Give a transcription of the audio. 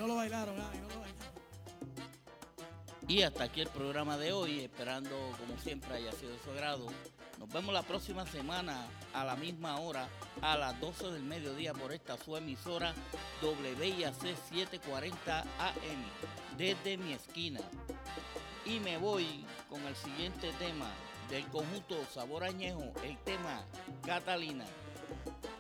no lo bailaron, y no lo bailaron. Y hasta aquí el programa de hoy, esperando como siempre haya sido de su agrado. Nos vemos la próxima semana a la misma hora, a las 12 del mediodía por esta su emisora WIAC 740 AM, desde mi esquina. Y me voy con el siguiente tema del conjunto Sabor Añejo, el tema Catalina.